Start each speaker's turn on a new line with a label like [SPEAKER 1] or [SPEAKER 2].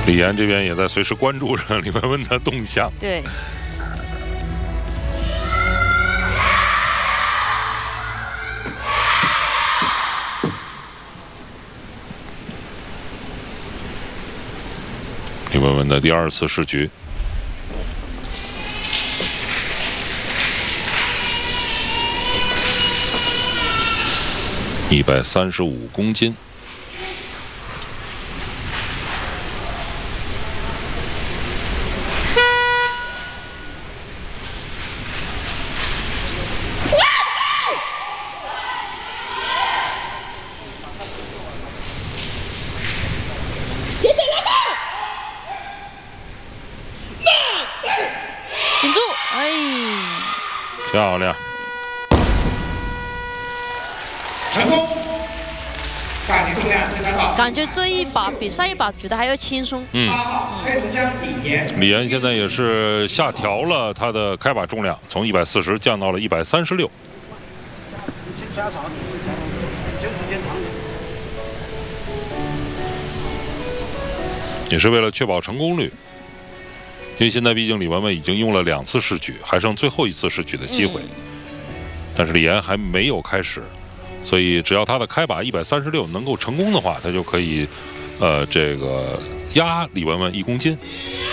[SPEAKER 1] 李岩这边也在随时关注着李文文的动向。
[SPEAKER 2] 对。
[SPEAKER 1] 李文文的第2次试局。135公斤。
[SPEAKER 2] 顶住！哎，
[SPEAKER 1] 漂亮。
[SPEAKER 3] 成功，大体重量7号。
[SPEAKER 2] 感觉这一把比上一把举的还要轻松。
[SPEAKER 3] 8号黑龙江李岩。
[SPEAKER 1] 李岩现在也是下调了他的开把重量，从140降到了136。也是为了确保成功率，因为现在毕竟李文文已经用了2次试举，还剩最后1次试举的机会。但是李岩还没有开始，所以只要他的开把136能够成功的话，他就可以，这个压李文文1公斤。